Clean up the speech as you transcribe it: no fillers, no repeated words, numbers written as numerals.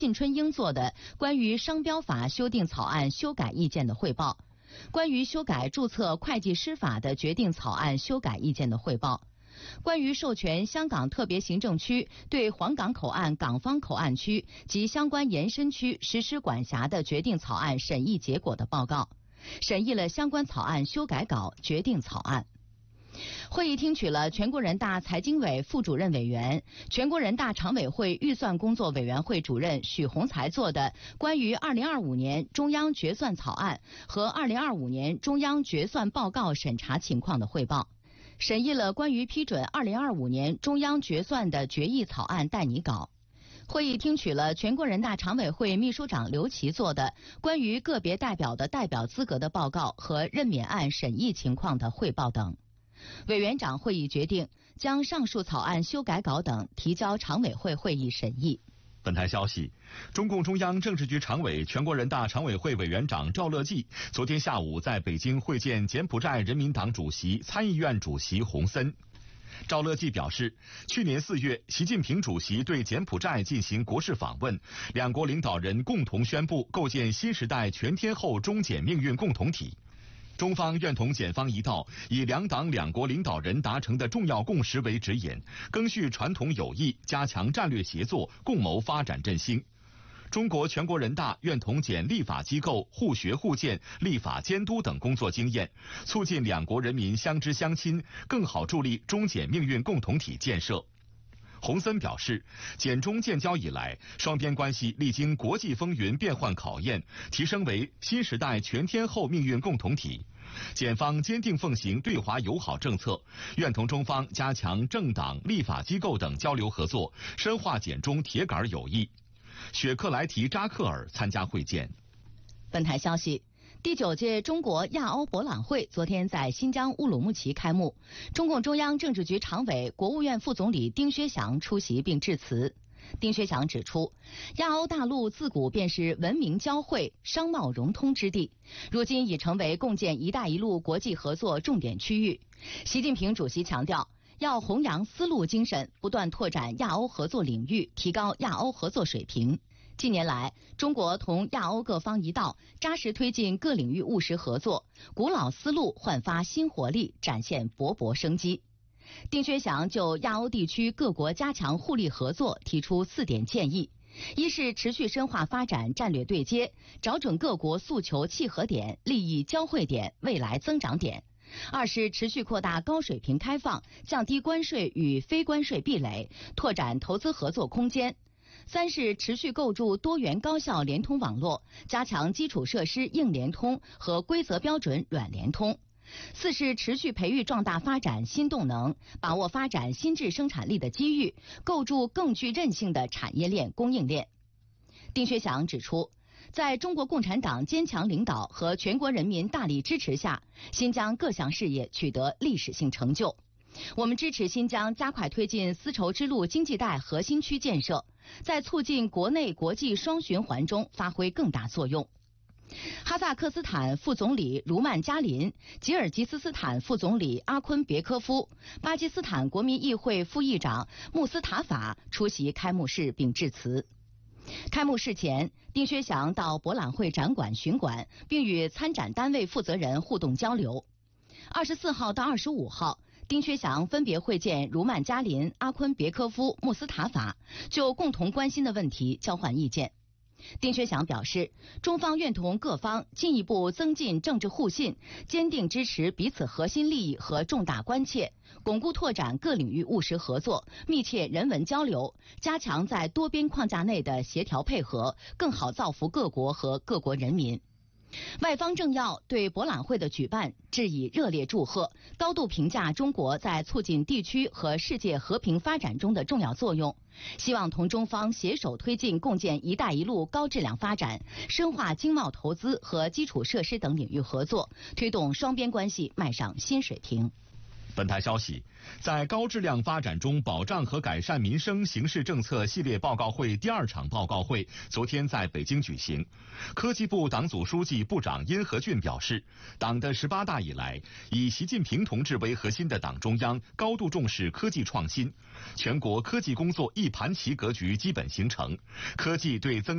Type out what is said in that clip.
靳春英做的关于商标法修订草案修改意见的汇报，关于修改注册会计师法的决定草案修改意见的汇报，关于授权香港特别行政区对黄港口岸港方口岸区及相关延伸区实施管辖的决定草案审议结果的报告，审议了相关草案修改稿、决定草案。会议听取了全国人大财经委副主任委员、全国人大常委会预算工作委员会主任许宏才做的关于2025年中央决算草案和2025年中央决算报告审查情况的汇报，审议了关于批准2025年中央决算的决议草案代拟稿。会议听取了全国人大常委会秘书长刘奇做的关于个别代表的代表资格的报告和任免案审议情况的汇报等。委员长会议决定将上述草案修改稿等提交常委会会议审议。 本台消息，中共中央政治局常委、全国人大常委会委员长赵乐际昨天下午在北京会见柬埔寨人民党主席、参议院主席洪森。赵乐际表示，去年4月，习近平主席对柬埔寨进行国事访问，两国领导人共同宣布构建新时代全天候中柬命运共同体。中方愿同柬方一道，以两党两国领导人达成的重要共识为指引，赓续传统友谊，加强战略协作，共谋发展振兴。中国全国人大愿同柬立法机构互学互鉴、立法监督等工作经验，促进两国人民相知相亲，更好助力中柬命运共同体建设。洪森表示，柬中建交以来，双边关系历经国际风云变幻考验，提升为新时代全天候命运共同体。柬方坚定奉行对华友好政策，愿同中方加强政党、立法机构等交流合作，深化柬中铁杆友谊。雪克莱提扎克尔参加会见。 本台消息，第9届中国亚欧博览会昨天在新疆乌鲁木齐开幕，中共中央政治局常委、国务院副总理丁薛祥出席并致辞。丁薛祥指出，亚欧大陆自古便是文明交汇、商贸融通之地，如今已成为共建“一带一路”国际合作重点区域。习近平主席强调，要弘扬丝路精神，不断拓展亚欧合作领域，提高亚欧合作水平。近年来，中国同亚欧各方一道，扎实推进各领域务实合作，古老丝路焕发新活力，展现勃勃生机。丁薛祥就亚欧地区各国加强互利合作提出4点建议：一是持续深化发展战略对接，找准各国诉求契合点、利益交汇点、未来增长点；二是持续扩大高水平开放，降低关税与非关税壁垒，拓展投资合作空间；三是持续构筑多元高效联通网络，加强基础设施硬联通和规则标准软联通；四是持续培育壮大发展新动能，把握发展新质生产力的机遇，构筑更具韧性的产业链供应链。丁薛祥指出，在中国共产党坚强领导和全国人民大力支持下，新疆各项事业取得历史性成就。我们支持新疆加快推进丝绸之路经济带核心区建设，在促进国内国际双循环中发挥更大作用。哈萨克斯坦副总理茹曼加林、吉尔吉斯斯坦副总理阿昆别科夫、巴基斯坦国民议会副议长穆斯塔法出席开幕式并致辞。开幕式前，丁薛祥到博览会展馆巡馆，并与参展单位负责人互动交流。24号到25号，丁薛祥分别会见茹曼加林、阿昆别科夫、穆斯塔法，就共同关心的问题交换意见。丁薛祥表示，中方愿同各方进一步增进政治互信，坚定支持彼此核心利益和重大关切，巩固拓展各领域务实合作，密切人文交流，加强在多边框架内的协调配合，更好造福各国和各国人民。外方政要对博览会的举办致以热烈祝贺，高度评价中国在促进地区和世界和平发展中的重要作用，希望同中方携手推进共建“一带一路”高质量发展，深化经贸投资和基础设施等领域合作，推动双边关系迈上新水平。 本台消息，在高质量发展中保障和改善民生形势政策系列报告会第2场报告会昨天在北京举行。科技部党组书记、部长殷和俊表示，党的18大以来，以习近平同志为核心的党中央高度重视科技创新，全国科技工作一盘棋格局基本形成，科技对增